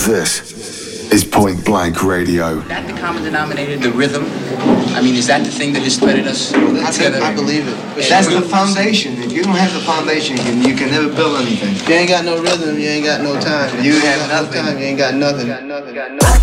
This is Point Blank Radio. Is that the common denominator, the rhythm? I mean, is that the thing that has threaded us together? I believe it. That's the foundation. If you don't have the foundation, you can never build anything. If you ain't got no rhythm, you ain't got no time. You have nothing. You ain't got nothing.